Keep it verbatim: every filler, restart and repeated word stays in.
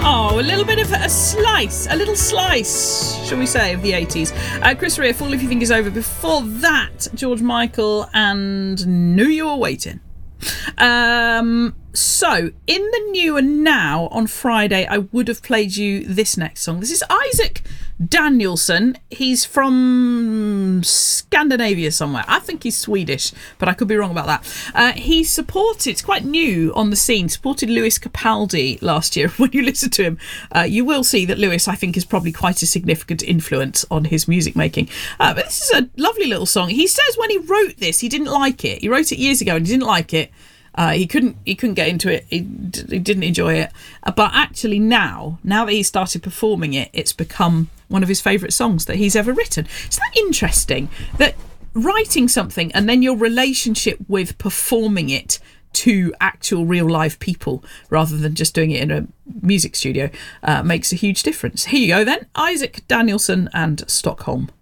Oh, a little bit of a slice, a little slice, shall we say, of the eighties. Uh, Chris Rea, Fall If You Think Is Over. Before that, George Michael and Knew You Were Waiting. Um, so, in the new and now on Friday, I would have played you this next song. This is Isaac Danielsson. He's from Scandinavia somewhere. I think he's Swedish, but I could be wrong about that. Uh, he supported, it's quite new on the scene, supported Lewis Capaldi last year. When you listen to him, uh, you will see that Lewis, I think, is probably quite a significant influence on his music making. Uh, but this is a lovely little song. He says when he wrote this, he didn't like it. He wrote it years ago and he didn't like it. Uh, he couldn't he couldn't get into it. He, he didn't enjoy it. Uh, but actually now, now that he started performing it, it's become one of his favourite songs that he's ever written. Isn't that interesting? That writing something and then your relationship with performing it to actual real live people rather than just doing it in a music studio uh, makes a huge difference. Here you go then. Isaac Danielsson and Stockholm.